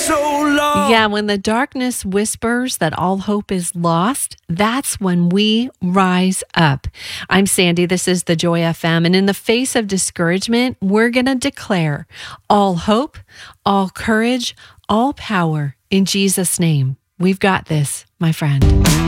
so long. Yeah, when the darkness whispers that all hope is lost, that's when we rise up. I'm Sandy. This is the Joy FM. And in the face of discouragement, we're going to declare all hope, all courage, all power in Jesus' name. We've got this, my friend.